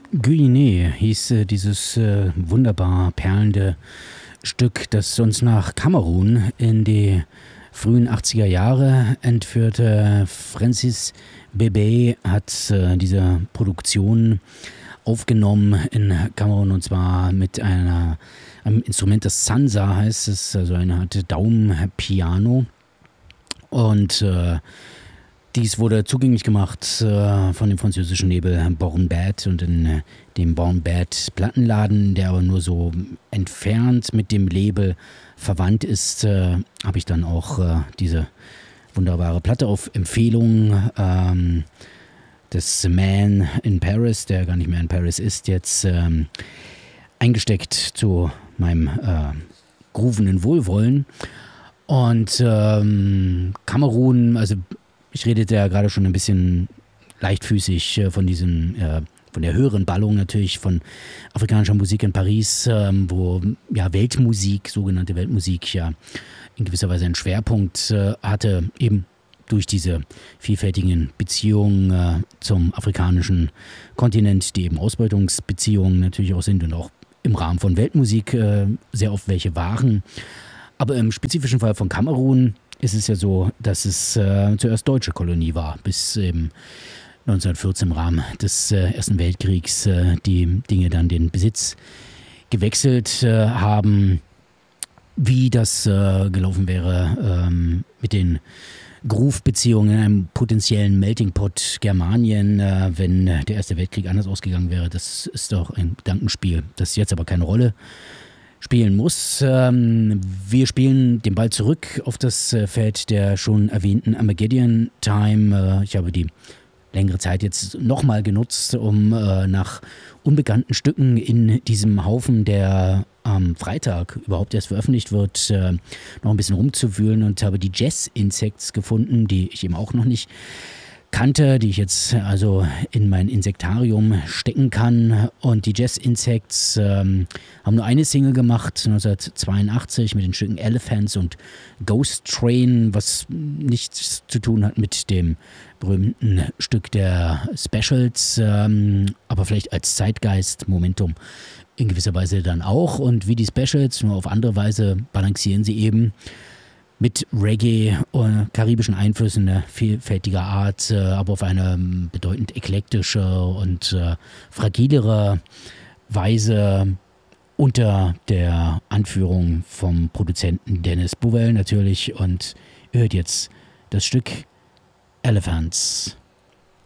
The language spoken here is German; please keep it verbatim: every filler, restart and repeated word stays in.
Guinée hieß äh, dieses äh, wunderbar perlende Stück, das uns nach Kamerun in die frühen achtziger Jahre entführte. Francis Bebey hat äh, diese Produktion aufgenommen in Kamerun, und zwar mit einer, einem Instrument, das Sansa heißt, es ist also eine Art Daumenpiano. Und äh, dies wurde zugänglich gemacht äh, von dem französischen Label Born Bad und in äh, dem Born Bad Plattenladen, der aber nur so entfernt mit dem Label verwandt ist, äh, habe ich dann auch äh, diese wunderbare Platte auf Empfehlung ähm, des Man in Paris, der gar nicht mehr in Paris ist, jetzt ähm, eingesteckt zu meinem äh, groovenden Wohlwollen. Und ähm, Kamerun, also ich redete ja gerade schon ein bisschen leichtfüßig äh, von diesem, äh, von der höheren Ballung natürlich von afrikanischer Musik in Paris, ähm, wo ja Weltmusik, sogenannte Weltmusik ja in gewisser Weise einen Schwerpunkt äh, hatte, eben durch diese vielfältigen Beziehungen äh, zum afrikanischen Kontinent, die eben Ausbeutungsbeziehungen natürlich auch sind und auch im Rahmen von Weltmusik äh, sehr oft welche waren. Aber im spezifischen Fall von Kamerun ist es ja so, dass es äh, zuerst deutsche Kolonie war, bis eben neunzehnhundertvierzehn im Rahmen des äh, Ersten Weltkriegs äh, die Dinge dann den Besitz gewechselt äh, haben. Wie das äh, gelaufen wäre ähm, mit den Groove-Beziehungen in einem potenziellen Melting Pot Germanien, äh, wenn der Erste Weltkrieg anders ausgegangen wäre, das ist doch ein Gedankenspiel, das jetzt aber keine Rolle spielen muss. Ähm, wir spielen den Ball zurück auf das äh, Feld der schon erwähnten Armageddon Time. Äh, ich habe die längere Zeit jetzt nochmal genutzt, um äh, nach unbekannten Stücken in diesem Haufen, der am Freitag überhaupt erst veröffentlicht wird, äh, noch ein bisschen rumzuwühlen und habe die Jazz Insects gefunden, die ich eben auch noch nicht kannte, die ich jetzt also in mein Insektarium stecken kann. Und die Jazz Insects ähm, haben nur eine Single gemacht, neunzehnhundertzweiundachtzig, mit den Stücken Elephants und Ghost Train, was nichts zu tun hat mit dem berühmten Stück der Specials, ähm, aber vielleicht als Zeitgeist, Momentum in gewisser Weise dann auch. Und wie die Specials, nur auf andere Weise balancieren sie eben mit Reggae und karibischen Einflüssen äh, vielfältiger Art, äh, aber auf eine ähm, bedeutend eklektische und äh, fragilere Weise unter der Anführung vom Produzenten Dennis Bovell natürlich. Und ihr hört jetzt das Stück Elephants.